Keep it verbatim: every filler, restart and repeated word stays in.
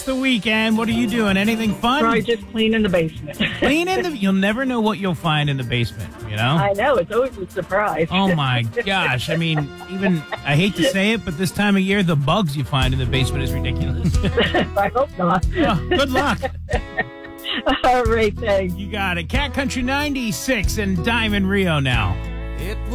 the weekend. What are you doing? Anything fun? Probably just cleaning the basement. Cleaning the... You'll never know what you'll find in the basement, you know? I know. It's always a surprise. Oh, my gosh. I mean, even, I hate to say it, but this time of year, the bugs you find in the basement is ridiculous. I hope not. Oh, good luck. All right, thanks. You got it. Cat Country ninety-six and Diamond Rio now. It